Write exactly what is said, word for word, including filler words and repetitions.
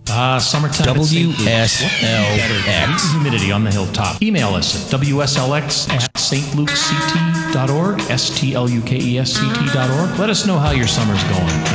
Ah, summertime at W Saint Luke's. S L X. What could be better than humidity on the hilltop. Email us at W S L X at S T Lukes C T dot org, S T L U K E S C T dot org. Let us know how your summer's going.